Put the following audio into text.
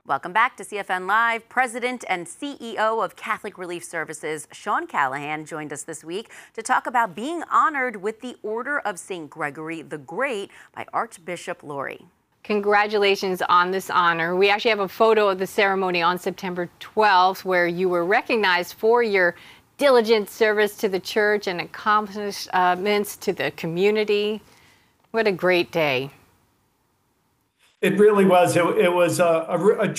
Welcome back to CFN Live. President and CEO of Catholic Relief Services, Sean Callahan, joined us this week to talk about being honored with the Order of St. Gregory the Great by Archbishop Lori. Congratulations on this honor. We actually have a photo of the ceremony on September 12th where you were recognized for your diligent service to the church and accomplishments to the community. What a great day. It really was. It was a